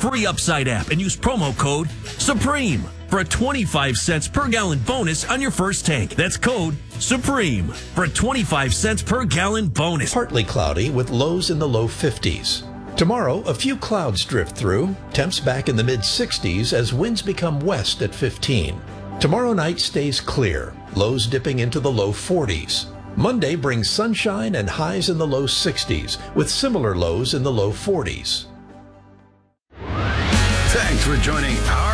free Upside app and use promo code SUPREME for a 25 cents per gallon bonus on your first tank. That's code SUPREME for a 25 cents per gallon bonus. Partly cloudy with lows in the low 50s. Tomorrow, a few clouds drift through, temps back in the mid-60s as winds become west at 15. Tomorrow night stays clear, lows dipping into the low 40s. Monday brings sunshine and highs in the low 60s, with similar lows in the low 40s. Thanks for joining our